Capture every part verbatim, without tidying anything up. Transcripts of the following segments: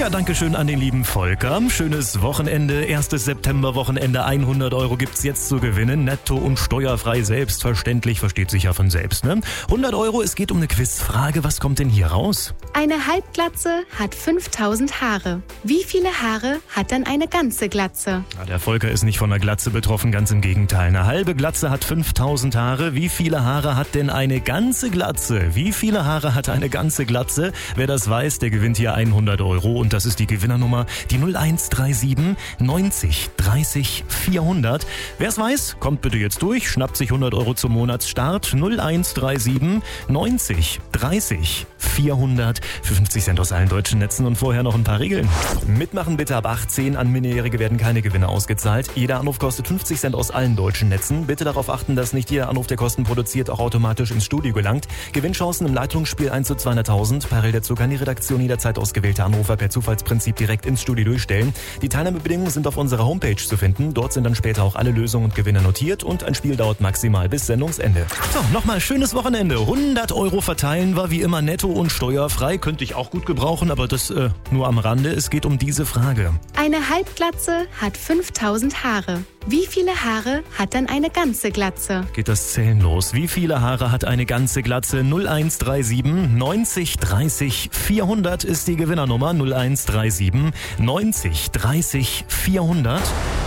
Ja, danke schön an den lieben Volker. Schönes Wochenende, erstes September-Wochenende. hundert Euro gibt's jetzt zu gewinnen. Netto und steuerfrei, selbstverständlich, versteht sich ja von selbst, ne? hundert Euro, es geht um eine Quizfrage. Was kommt denn hier raus? Eine Halbglatze hat fünftausend Haare. Wie viele Haare hat dann eine ganze Glatze? Ja, der Volker ist nicht von einer Glatze betroffen, ganz im Gegenteil. Eine halbe Glatze hat fünftausend Haare. Wie viele Haare hat denn eine ganze Glatze? Wie viele Haare hat eine ganze Glatze? Wer das weiß, der gewinnt hier hundert Euro. Und das ist die Gewinnernummer, die null eins drei sieben neunzig dreißig vierhundert. Wer es weiß, kommt bitte jetzt durch, schnappt sich hundert Euro zum Monatsstart. null eins drei sieben neunzig dreißig vierhundert für fünfzig Cent aus allen deutschen Netzen. Und vorher noch ein paar Regeln. Mitmachen bitte ab achtzehn. An Minderjährige werden keine Gewinne ausgezahlt. Jeder Anruf kostet fünfzig Cent aus allen deutschen Netzen. Bitte darauf achten, dass nicht jeder Anruf, der Kosten produziert, auch automatisch ins Studio gelangt. Gewinnchancen im Leitungsspiel eins zu zweihunderttausend. Parallel dazu kann die Redaktion jederzeit ausgewählte Anrufer per Zufallsprinzip direkt ins Studio durchstellen. Die Teilnahmebedingungen sind auf unserer Homepage zu finden. Dort sind dann später auch alle Lösungen und Gewinne notiert und ein Spiel dauert maximal bis Sendungsende. So, nochmal schönes Wochenende. hundert Euro verteilen war wie immer netto und steuerfrei. Könnte ich auch gut gebrauchen, aber das äh, nur am Rande. Es geht um diese Frage. Eine Halbglatze hat fünftausend Haare. Wie viele Haare hat dann eine ganze Glatze? Geht das Zählen los. Wie viele Haare hat eine ganze Glatze? null eins drei sieben neunzig dreißig vierhundert ist die Gewinnernummer. null eins drei sieben neunzig dreißig vierhundert.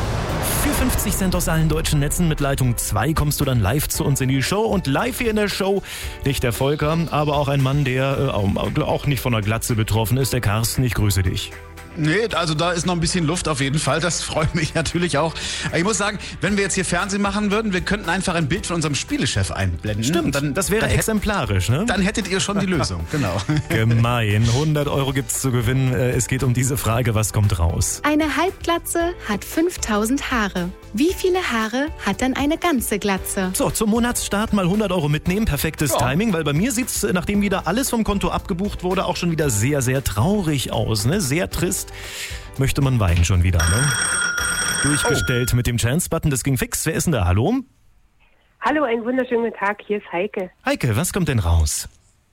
Für fünfzig Cent aus allen deutschen Netzen mit Leitung zwei kommst du dann live zu uns in die Show. Und live hier in der Show nicht der Volker, aber auch ein Mann, der äh, auch nicht von einer Glatze betroffen ist, der Carsten. Ich grüße dich. Nee, also da ist noch ein bisschen Luft auf jeden Fall. Das freut mich natürlich auch. Ich muss sagen, wenn wir jetzt hier Fernsehen machen würden, wir könnten einfach ein Bild von unserem Spielechef einblenden. Stimmt, dann, das wäre dann exemplarisch, ne? Dann hättet ihr schon die Lösung, genau. Gemein. hundert Euro gibt's zu gewinnen. Es geht um diese Frage, was kommt raus? Eine Halbglatze hat fünftausend Haare. Wie viele Haare hat dann eine ganze Glatze? So, zum Monatsstart mal hundert Euro mitnehmen. Perfektes ja. Timing, weil bei mir sieht's, nachdem wieder alles vom Konto abgebucht wurde, auch schon wieder sehr, sehr traurig aus, ne? Sehr trist. Möchte man weinen schon wieder, ne? Durchgestellt oh. mit dem Chance-Button, das ging fix. Wer ist denn da? Hallo? Hallo, einen wunderschönen Tag. Hier ist Heike. Heike, was kommt denn raus?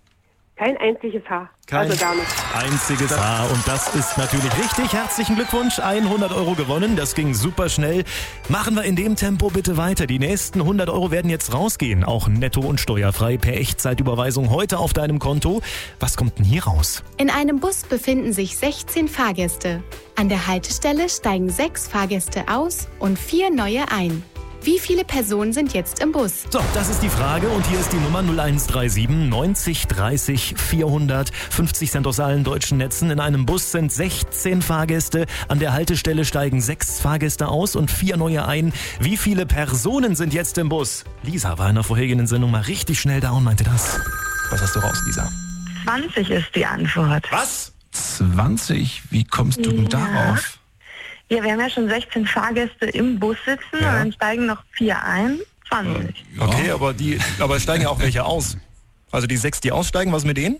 Kein einziges Haar. Kein also gar nicht. einziges Haar. Und das ist natürlich richtig. Herzlichen Glückwunsch. hundert Euro gewonnen. Das ging super schnell. Machen wir in dem Tempo bitte weiter. Die nächsten hundert Euro werden jetzt rausgehen. Auch netto und steuerfrei per Echtzeitüberweisung heute auf deinem Konto. Was kommt denn hier raus? In einem Bus befinden sich sechzehn Fahrgäste. An der Haltestelle steigen sechs Fahrgäste aus und vier neue ein. Wie viele Personen sind jetzt im Bus? So, das ist die Frage und hier ist die Nummer null eins drei sieben neunzig dreißig vierhundert. fünfzig Cent aus allen deutschen Netzen. In einem Bus sind sechzehn Fahrgäste. An der Haltestelle steigen sechs Fahrgäste aus und vier neue ein. Wie viele Personen sind jetzt im Bus? Lisa war in der vorhergehenden Sendung mal richtig schnell da und meinte das. Was hast du raus, Lisa? zwanzig ist die Antwort. Was? zwanzig? Wie kommst du denn Ja. darauf? Ja, wir haben ja schon sechzehn Fahrgäste im Bus sitzen Ja. und dann steigen noch vier ein. zwanzig. Ja. Okay, aber die, aber es steigen ja auch welche aus. Also die sechs, die aussteigen, was mit denen?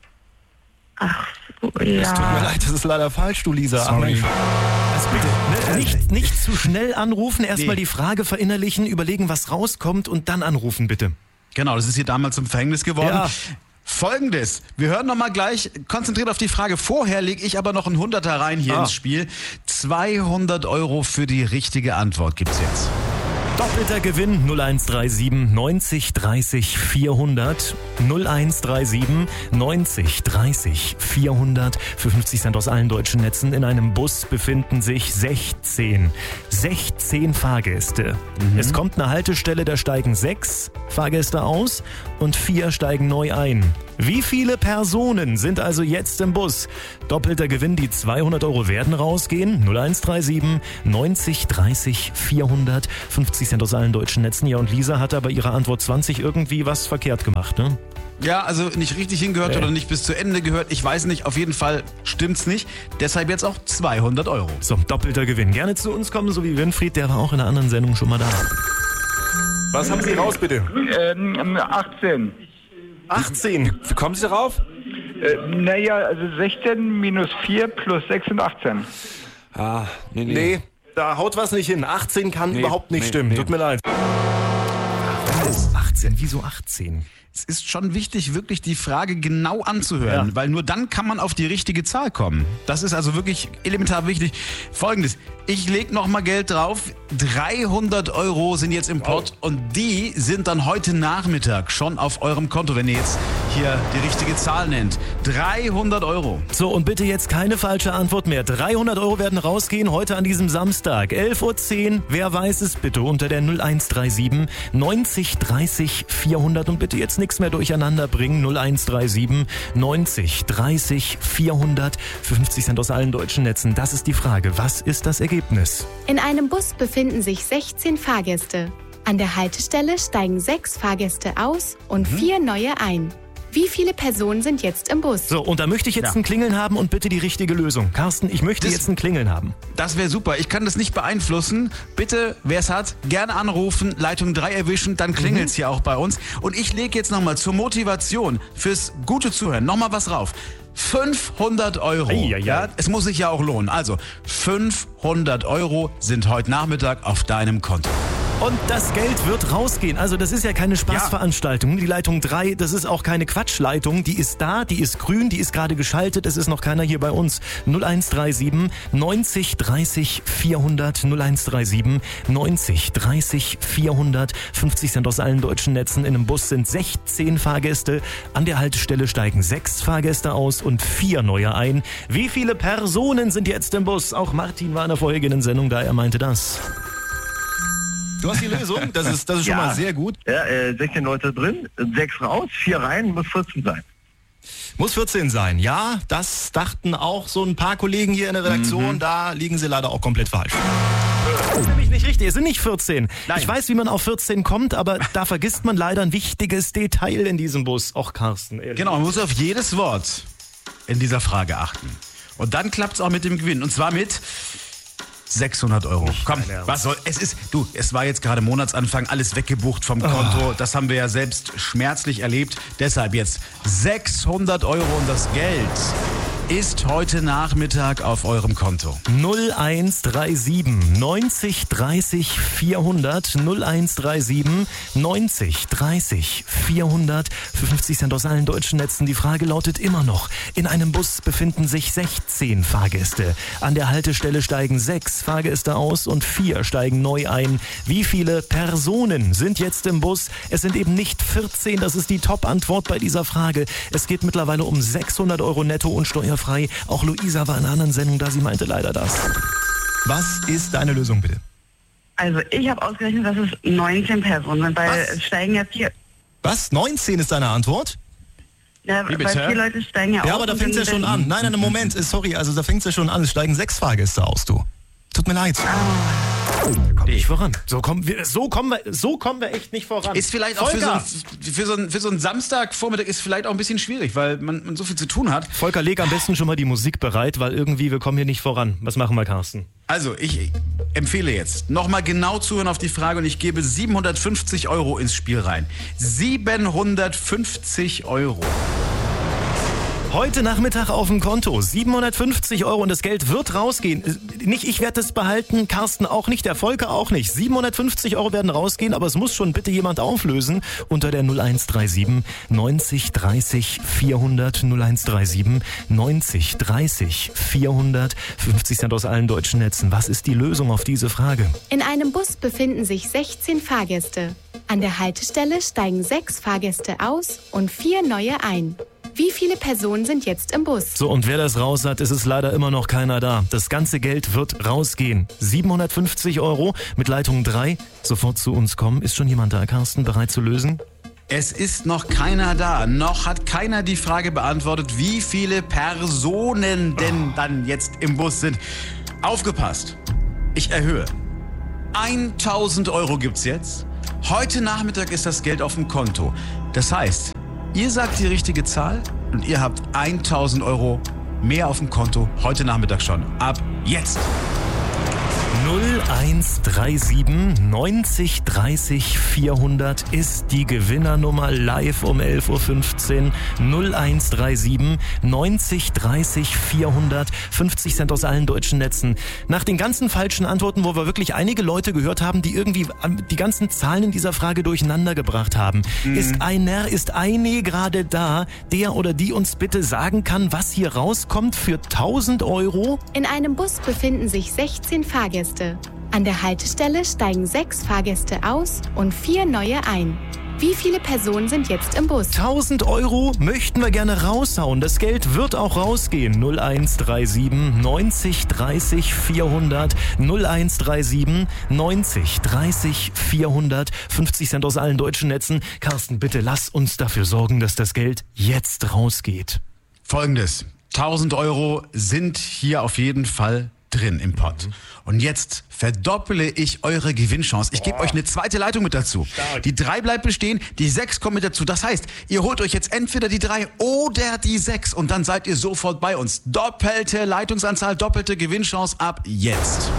Ach so, Es tut mir ja. leid, das ist leider falsch, du Lisa. Sorry. Also bitte, ne, nicht, nicht zu schnell anrufen, erstmal Nee. die Frage verinnerlichen, überlegen, was rauskommt und dann anrufen, bitte. Genau, das ist hier damals zum Verhängnis geworden. Ja. Folgendes, wir hören nochmal gleich, konzentriert auf die Frage. Vorher lege ich aber noch einen Hunderter rein hier Ah. ins Spiel. zweihundert Euro für die richtige Antwort gibt's jetzt. Doppelter Gewinn null eins drei sieben neunzig dreißig vierhundert. null eins drei sieben neunzig dreißig vierhundert. Für fünfzig Cent aus allen deutschen Netzen. In einem Bus befinden sich sechzehn. sechzehn Fahrgäste. Mhm. Es kommt eine Haltestelle, da steigen sechs Fahrgäste aus und vier steigen neu ein. Wie viele Personen sind also jetzt im Bus? Doppelter Gewinn, die zweihundert Euro werden rausgehen. null eins drei sieben neunzig dreißig vierhundert. fünfzig Cent aus allen deutschen Netzen. Ja, und Lisa hatte bei ihrer Antwort zwanzig irgendwie was verkehrt gemacht, ne? Ja, also nicht richtig hingehört Nee. oder nicht bis zu Ende gehört. Ich weiß nicht, auf jeden Fall stimmt's nicht. Deshalb jetzt auch zweihundert Euro. So, doppelter Gewinn. Gerne zu uns kommen, so wie Winfried, der war auch in einer anderen Sendung schon mal da. Was haben Sie raus, bitte? Ähm, achtzehn. achtzehn. Wie kommen Sie darauf? Äh, naja, also sechzehn minus vier plus sechs sind achtzehn. Ah, nee, nee. Nee, da haut was nicht hin. achtzehn kann Nee, überhaupt nicht nee, stimmen. nee. Tut mir leid. achtzehn, wieso achtzehn? es ist schon wichtig, wirklich die Frage genau anzuhören, Ja. weil nur dann kann man auf die richtige Zahl kommen. Das ist also wirklich elementar wichtig. Folgendes, ich lege nochmal Geld drauf. dreihundert Euro sind jetzt im Pott und die sind dann heute Nachmittag schon auf eurem Konto, wenn ihr jetzt hier die richtige Zahl nennt. dreihundert Euro. So, und bitte jetzt keine falsche Antwort mehr. dreihundert Euro werden rausgehen heute an diesem Samstag. elf Uhr zehn. Wer weiß es bitte unter der null eins drei sieben neunzig dreißig vierhundert. Und bitte jetzt nichts mehr durcheinander bringen. null eins drei sieben neunzig dreißig vierhundert. fünfzig Cent aus allen deutschen Netzen. Das ist die Frage. Was ist das Ergebnis? In einem Bus befinden sich sechzehn Fahrgäste. An der Haltestelle steigen sechs Fahrgäste aus und vier neue ein. Wie viele Personen sind jetzt im Bus? So, und da möchte ich jetzt Ja. ein Klingeln haben und bitte die richtige Lösung. Carsten, ich möchte Das- jetzt ein Klingeln haben. Das wäre super. Ich kann das nicht beeinflussen. Bitte, wer es hat, gerne anrufen, Leitung drei erwischen, dann klingelt's hier auch bei uns. Und ich lege jetzt nochmal zur Motivation fürs gute Zuhören nochmal was rauf. fünfhundert Euro. Eieiei. Ja, es muss sich ja auch lohnen. Also, fünfhundert Euro sind heute Nachmittag auf deinem Konto. Und das Geld wird rausgehen. Also das ist ja keine Spaßveranstaltung. Die Leitung drei, das ist auch keine Quatschleitung. Die ist da, die ist grün, die ist gerade geschaltet. Es ist noch keiner hier bei uns. null eins drei sieben neunzig dreißig vierhundert. null eins drei sieben neunzig dreißig vierhundert. fünfzig Cent aus allen deutschen Netzen. In einem Bus sind sechzehn Fahrgäste. An der Haltestelle steigen sechs Fahrgäste aus und vier neue ein. Wie viele Personen sind jetzt im Bus? Auch Martin war in der vorherigen Sendung da. Er meinte das. Du hast die Lösung. Das ist, das ist schon Ja. mal sehr gut. Ja, äh, sechzehn Leute drin, sechs raus, vier rein, muss vierzehn sein. Muss vierzehn sein. Ja, das dachten auch so ein paar Kollegen hier in der Redaktion. Da liegen sie leider auch komplett falsch. Das ist nämlich nicht richtig. Es sind nicht vierzehn. Nein. Ich weiß, wie man auf vierzehn kommt, aber da vergisst man leider ein wichtiges Detail in diesem Bus. Och, Carsten, ehrlich. Genau, man muss auf jedes Wort in dieser Frage achten. Und dann klappt's auch mit dem Gewinn. Und zwar mit sechshundert Euro. Komm, dein Ernst. was soll, es ist, du, es war jetzt gerade Monatsanfang, alles weggebucht vom Konto. Das haben wir ja selbst schmerzlich erlebt. Deshalb jetzt sechshundert Euro und das Geld ist heute Nachmittag auf eurem Konto. null eins drei sieben neunzig dreißig vierhundert. null eins drei sieben neunzig dreißig vierhundert. fünfzig Cent aus allen deutschen Netzen. Die Frage lautet immer noch. In einem Bus befinden sich sechzehn Fahrgäste. An der Haltestelle steigen sechs Fahrgäste aus und vier steigen neu ein. Wie viele Personen sind jetzt im Bus? Es sind eben nicht vierzehn. Das ist die Top-Antwort bei dieser Frage. Es geht mittlerweile um sechshundert Euro netto und steuerfrei. Auch Luisa war in einer anderen Sendung da. Sie meinte leider das. Was ist deine Lösung, bitte? Also ich habe ausgerechnet, dass es neunzehn Personen sind, weil Was? es steigen ja vier, Was? neunzehn ist deine Antwort? ja, Wie weil bitte? vier Leute steigen ja, Ja, aus. aber da und fängt's ja dann- schon an. Nein, nein, Moment. äh, Sorry, also da fängt's ja schon an. Es steigen sechs Fahrgäste aus, du. Tut mir leid. Kommen nicht voran. So kommen wir, so kommen wir, so kommen wir echt nicht voran. Ist vielleicht auch für so, ein, Volker, für, so ein, für so einen Samstagvormittag ist vielleicht auch ein bisschen schwierig, weil man, man so viel zu tun hat. Volker, leg am besten schon mal die Musik bereit, weil irgendwie wir kommen hier nicht voran. Was machen wir, Carsten? Also, ich empfehle jetzt nochmal genau zuhören auf die Frage und ich gebe siebenhundertfünfzig Euro ins Spiel rein. siebenhundertfünfzig Euro. Heute Nachmittag auf dem Konto siebenhundertfünfzig Euro und das Geld wird rausgehen. Nicht ich werde es behalten, Carsten auch nicht, der Volker auch nicht. siebenhundertfünfzig Euro werden rausgehen, aber es muss schon bitte jemand auflösen unter der null eins drei sieben neunzig dreißig vierhundert. null eins drei sieben neunzig dreißig vierhundert. fünfzig Cent aus allen deutschen Netzen. Was ist die Lösung auf diese Frage? In einem Bus befinden sich sechzehn Fahrgäste. An der Haltestelle steigen sechs Fahrgäste aus und vier neue ein. Wie viele Personen sind jetzt im Bus? So, und wer das raus hat, ist es leider immer noch keiner da. Das ganze Geld wird rausgehen. siebenhundertfünfzig Euro mit Leitung drei. Sofort zu uns kommen. Ist schon jemand da, Carsten, bereit zu lösen? Es ist noch keiner da. Noch hat keiner die Frage beantwortet, wie viele Personen denn dann jetzt im Bus sind. Aufgepasst. Ich erhöhe. tausend Euro gibt's jetzt. Heute Nachmittag ist das Geld auf dem Konto. Das heißt, ihr sagt die richtige Zahl und ihr habt tausend Euro mehr auf dem Konto heute Nachmittag schon. Ab jetzt. null eins drei sieben neunzig dreißig vierhundert ist die Gewinnernummer live um elf Uhr fünfzehn. null eins drei sieben neunzig dreißig vierhundert. fünfzig Cent aus allen deutschen Netzen. Nach den ganzen falschen Antworten, wo wir wirklich einige Leute gehört haben, die irgendwie die ganzen Zahlen in dieser Frage durcheinander gebracht haben. Mhm. Ist einer, ist eine gerade da, der oder die uns bitte sagen kann, was hier rauskommt für tausend Euro? In einem Bus befinden sich sechzehn Fahrgäste. An der Haltestelle steigen sechs Fahrgäste aus und vier neue ein. Wie viele Personen sind jetzt im Bus? tausend Euro möchten wir gerne raushauen. Das Geld wird auch rausgehen. null eins drei sieben neunzig dreißig vierhundert. null eins drei sieben neunzig dreißig vierhundert. fünfzig Cent aus allen deutschen Netzen. Carsten, bitte lass uns dafür sorgen, dass das Geld jetzt rausgeht. Folgendes. tausend Euro sind hier auf jeden Fall drin im Pott. Mhm. Und jetzt verdopple ich eure Gewinnchance. Ich gebe euch eine zweite Leitung mit dazu. Stark. Die drei bleibt bestehen, die sechs kommt mit dazu. Das heißt, ihr holt euch jetzt entweder die drei oder die sechs und dann seid ihr sofort bei uns. Doppelte Leitungsanzahl, doppelte Gewinnchance ab jetzt.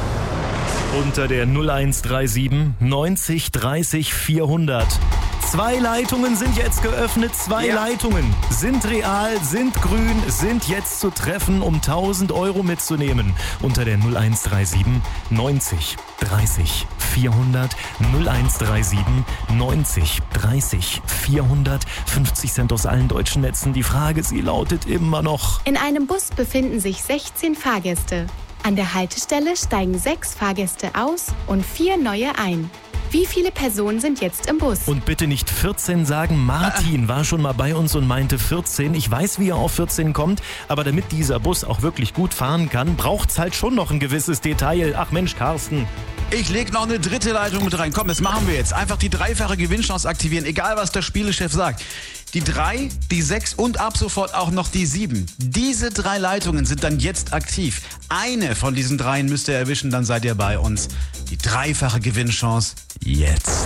Unter der null eins drei sieben neunzig dreißig vierhundert. Zwei Leitungen sind jetzt geöffnet. Zwei ja. Leitungen sind real, sind grün, sind jetzt zu treffen, um tausend Euro mitzunehmen. Unter der null eins drei sieben neunzig dreißig vierhundert. null eins drei sieben neunzig dreißig vierhundert. fünfzig Cent aus allen deutschen Netzen. Die Frage, sie lautet immer noch. In einem Bus befinden sich sechzehn Fahrgäste. An der Haltestelle steigen sechs Fahrgäste aus und vier neue ein. Wie viele Personen sind jetzt im Bus? Und bitte nicht vierzehn sagen. Martin war schon mal bei uns und meinte vierzehn. Ich weiß, wie er auf vierzehn kommt, aber damit dieser Bus auch wirklich gut fahren kann, braucht's halt schon noch ein gewisses Detail. Ach Mensch, Carsten. Ich leg noch eine dritte Leitung mit rein. Komm, das machen wir jetzt. Einfach die dreifache Gewinnchance aktivieren, egal was der Spielechef sagt. Die drei, die sechs und ab sofort auch noch die sieben. Diese drei Leitungen sind dann jetzt aktiv. Eine von diesen dreien müsst ihr erwischen, dann seid ihr bei uns. Die dreifache Gewinnchance jetzt.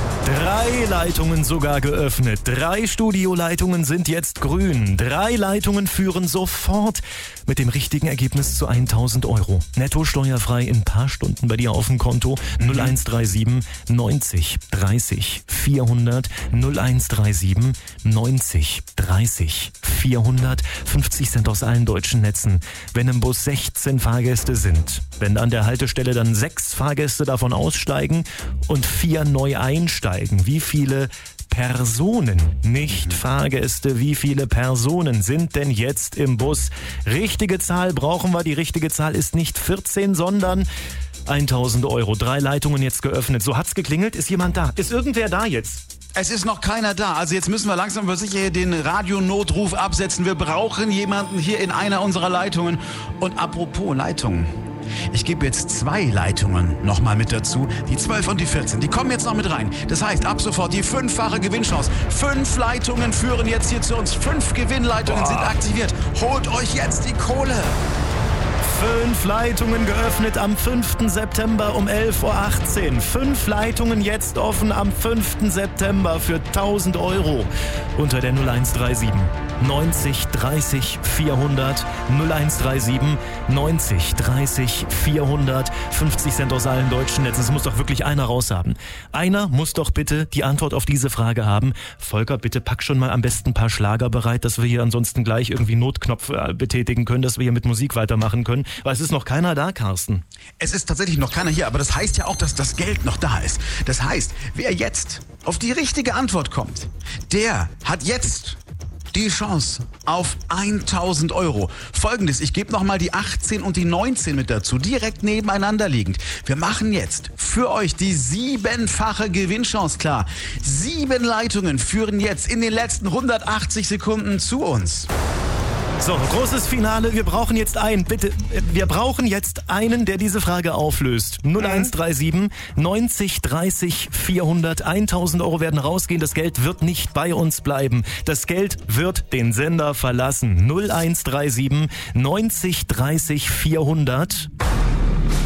Drei Leitungen sogar geöffnet. Drei Studioleitungen sind jetzt grün. Drei Leitungen führen sofort mit dem richtigen Ergebnis zu tausend Euro. Netto steuerfrei in ein paar Stunden bei dir auf dem Konto. null eins drei sieben neunzig dreißig vierhundert. null eins drei sieben neunzig dreißig vierhundert. fünfzig Cent aus allen deutschen Netzen. Wenn im Bus sechzehn Fahrgäste sind, wenn an der Haltestelle dann sechs Fahrgäste davon aussteigen und vier neu einsteigen, wie viele Personen, nicht Fahrgäste, wie viele Personen sind denn jetzt im Bus? Richtige Zahl brauchen wir. Die richtige Zahl ist nicht vierzehn, sondern tausend Euro. Drei Leitungen jetzt geöffnet. So hat's geklingelt. Ist jemand da? Ist irgendwer da jetzt? Es ist noch keiner da. Also jetzt müssen wir langsam aber sicher den Radionotruf absetzen. Wir brauchen jemanden hier in einer unserer Leitungen. Und apropos Leitungen. Ich gebe jetzt zwei Leitungen nochmal mit dazu. Die zwölf und die vierzehn. Die kommen jetzt noch mit rein. Das heißt, ab sofort die fünffache Gewinnchance. Fünf Leitungen führen jetzt hier zu uns. Fünf Gewinnleitungen Boah. sind aktiviert. Holt euch jetzt die Kohle. Fünf Leitungen geöffnet am fünften September um elf Uhr achtzehn. Fünf Leitungen jetzt offen am fünften September für tausend Euro. Unter der null eins drei sieben neunzig dreißig vierhundert. null eins drei sieben neunzig dreißig vierhundert. fünfzig Cent aus allen deutschen Netzen. Es muss doch wirklich einer raushaben. Einer muss doch bitte die Antwort auf diese Frage haben. Volker, bitte pack schon mal am besten ein paar Schlager bereit, dass wir hier ansonsten gleich irgendwie Notknopf betätigen können, dass wir hier mit Musik weitermachen können. Weil es ist noch keiner da, Carsten. Es ist tatsächlich noch keiner hier, aber das heißt ja auch, dass das Geld noch da ist. Das heißt, wer jetzt auf die richtige Antwort kommt, der hat jetzt die Chance auf tausend Euro. Folgendes, ich gebe nochmal die achtzehn und die neunzehn mit dazu, direkt nebeneinander liegend. Wir machen jetzt für euch die siebenfache Gewinnchance klar. Sieben Leitungen führen jetzt in den letzten hundertachtzig Sekunden zu uns. So, großes Finale. Wir brauchen jetzt einen, bitte, wir brauchen jetzt einen, der diese Frage auflöst. null eins drei sieben neunzig dreißig vierhundert. tausend Euro werden rausgehen. Das Geld wird nicht bei uns bleiben. Das Geld wird den Sender verlassen. null eins drei sieben neunzig dreißig vierhundert.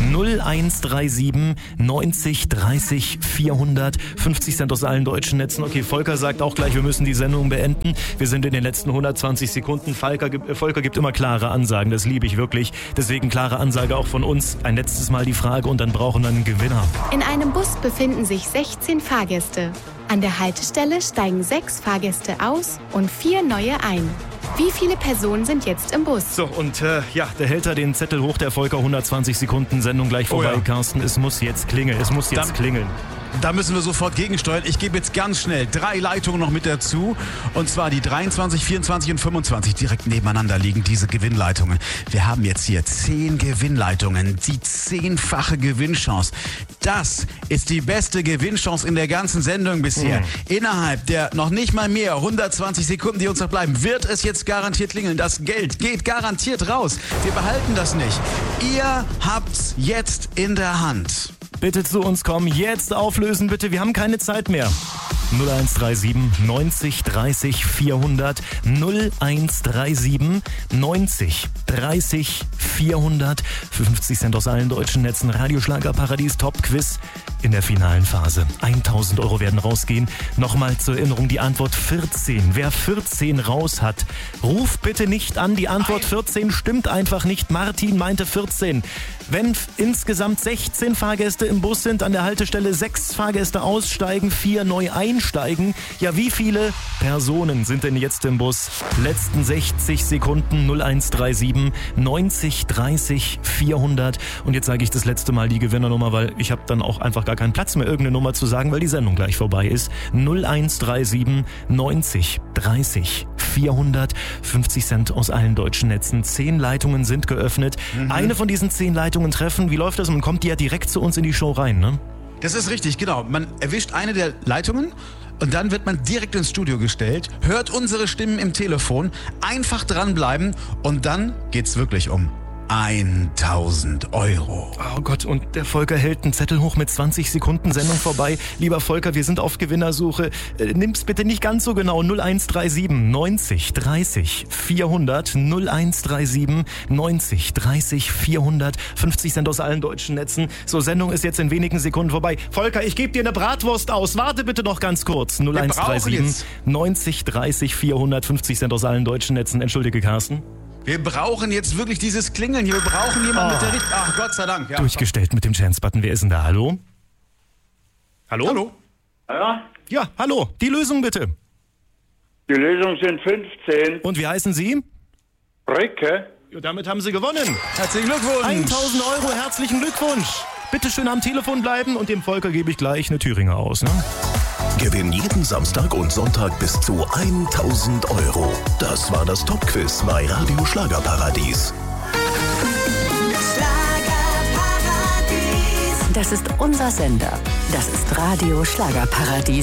null eins drei sieben neunzig dreißig vierhundert. fünfzig Cent aus allen deutschen Netzen. Okay, Volker sagt auch gleich, wir müssen die Sendung beenden. Wir sind in den letzten hundertzwanzig Sekunden. Volker, Volker gibt immer klare Ansagen, das liebe ich wirklich. Deswegen klare Ansage auch von uns. Ein letztes Mal die Frage und dann brauchen wir einen Gewinner. In einem Bus befinden sich sechzehn Fahrgäste. An der Haltestelle steigen sechs Fahrgäste aus und vier neue ein. Wie viele Personen sind jetzt im Bus? So, und äh, ja, der hält da den Zettel hoch, der Volker. hundertzwanzig Sekunden Sendung gleich vorbei, Oh ja. Carsten. Es muss jetzt klingeln, es muss jetzt Dann- klingeln. Da müssen wir sofort gegensteuern. Ich gebe jetzt ganz schnell drei Leitungen noch mit dazu. Und zwar die dreiundzwanzig, vierundzwanzig und fünfundzwanzig. Direkt nebeneinander liegen diese Gewinnleitungen. Wir haben jetzt hier zehn Gewinnleitungen. Die zehnfache Gewinnchance. Das ist die beste Gewinnchance in der ganzen Sendung bisher. Mhm. Innerhalb der noch nicht mal mehr hundertzwanzig Sekunden, die uns noch bleiben, wird es jetzt garantiert klingeln. Das Geld geht garantiert raus. Wir behalten das nicht. Ihr habt's jetzt in der Hand. Bitte zu uns kommen, jetzt auflösen bitte, wir haben keine Zeit mehr. null eins drei sieben neunzig dreißig vierhundert, null eins drei sieben neunzig dreißig vierhundert, fünfzig Cent aus allen deutschen Netzen, Radioschlagerparadies Top Quiz in der finalen Phase. tausend Euro werden rausgehen. Nochmal zur Erinnerung die Antwort vierzehn. Wer vierzehn raus hat, ruft bitte nicht an. Die Antwort vierzehn stimmt einfach nicht. Martin meinte vierzehn. Wenn f- insgesamt sechzehn Fahrgäste im Bus sind, an der Haltestelle sechs Fahrgäste aussteigen, vier neu einsteigen. Ja, wie viele Personen sind denn jetzt im Bus? Letzten sechzig Sekunden, null eins drei sieben neunzig dreißig vierhundert. Und jetzt sage ich das letzte Mal die Gewinnernummer, weil ich habe dann auch einfach gar keinen Platz mehr, irgendeine Nummer zu sagen, weil die Sendung gleich vorbei ist. null eins drei sieben neunzig dreißig vierhundert, fünfzig Cent aus allen deutschen Netzen. Zehn Leitungen sind geöffnet. Mhm. Eine von diesen zehn Leitungen treffen. Wie läuft das? Man kommt die ja direkt zu uns in die Show rein, ne? Das ist richtig, genau. Man erwischt eine der Leitungen und dann wird man direkt ins Studio gestellt, hört unsere Stimmen im Telefon, einfach dranbleiben und dann geht's wirklich um tausend Euro. Oh Gott, und der Volker hält einen Zettel hoch mit zwanzig Sekunden Sendung vorbei. Lieber Volker, wir sind auf Gewinnersuche. Äh, nimm's bitte nicht ganz so genau. null eins drei sieben neunzig dreißig vierhundert, null eins drei sieben neunzig dreißig vierhundert, fünfzig Cent aus allen deutschen Netzen. So, Sendung ist jetzt in wenigen Sekunden vorbei. Volker, ich gebe dir eine Bratwurst aus. Warte bitte noch ganz kurz. null eins drei sieben neunzig dreißig vierhundert, fünfzig Cent aus allen deutschen Netzen. Entschuldige, Carsten. Wir brauchen jetzt wirklich dieses Klingeln hier. Wir brauchen jemanden mit der Richt... Ach, Gott sei Dank. Ja. Durchgestellt mit dem Chance-Button. Wer ist denn da? Hallo? Hallo? Hallo? Ja, Ja, hallo. Die Lösung bitte. die Lösung sind fünfzehn. Und wie heißen Sie? Ricke. Ja, damit haben Sie gewonnen. Herzlichen Glückwunsch. tausend Euro, herzlichen Glückwunsch. Bitte schön am Telefon bleiben und dem Volker gebe ich gleich eine Thüringer aus. Ne? Gewinn jeden Samstag und Sonntag bis zu tausend Euro. Das war das Top-Quiz bei Radio Schlagerparadies. Das ist unser Sender. Das ist Radio Schlagerparadies.